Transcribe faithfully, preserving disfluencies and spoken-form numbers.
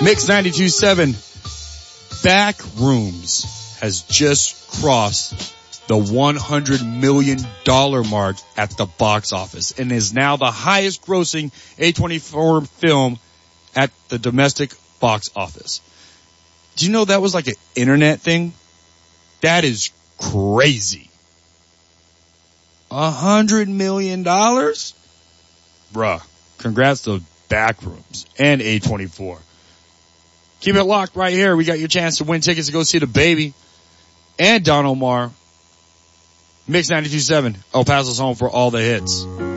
Mix ninety-two point seven Backrooms has just crossed the one hundred million dollars mark at the box office and is now the highest grossing A twenty-four film at the domestic box office. Do you know that was like an internet thing? That is crazy. A hundred million dollars? Bruh, congrats to Backrooms and A twenty-four. Keep it locked right here. We got your chance to win tickets to go see The Baby and Don Omar. Mix ninety-two point seven, El Paso's home for all the hits.